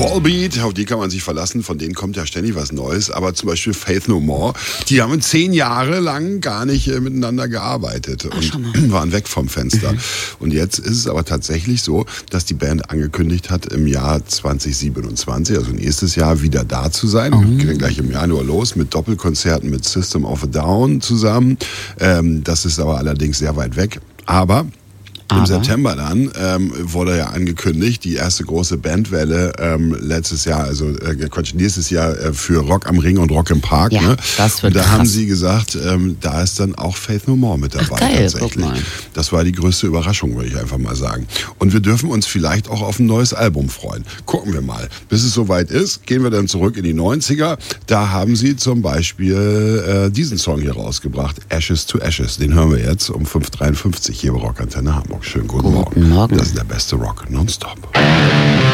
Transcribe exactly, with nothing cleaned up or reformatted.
Volbeat, auf die kann man sich verlassen, von denen kommt ja ständig was Neues, aber zum Beispiel Faith No More, die haben zehn Jahre lang gar nicht äh, miteinander gearbeitet und Ach, waren weg vom Fenster. Mhm. Und jetzt ist es aber tatsächlich so, dass die Band angekündigt hat, im Jahr zwanzig siebenundzwanzig, also nächstes Jahr, wieder da zu sein. Mhm. Geht dann gleich im Januar los mit Doppelkonzerten mit System of a Down zusammen. Ähm, das ist aber allerdings sehr weit weg. Aber Im Aber? September dann ähm, wurde ja angekündigt, die erste große Bandwelle ähm, letztes Jahr, also äh, nächstes Jahr äh, für Rock am Ring und Rock im Park. Ja, ne? das wird Und da krass. haben sie gesagt, ähm, da ist dann auch Faith No More mit dabei. Ach, geil, tatsächlich. guck mal. Das war die größte Überraschung, würde ich einfach mal sagen. Und wir dürfen uns vielleicht auch auf ein neues Album freuen. Gucken wir mal. Bis es soweit ist, gehen wir dann zurück in die neunziger. Da haben sie zum Beispiel äh, diesen Song hier rausgebracht, Ashes to Ashes. Den hören wir jetzt um fünf Uhr dreiundfünfzig hier bei Rockantenne Hamburg. Schönen guten, Guten Morgen. Morgen. Das ist der beste Rock nonstop.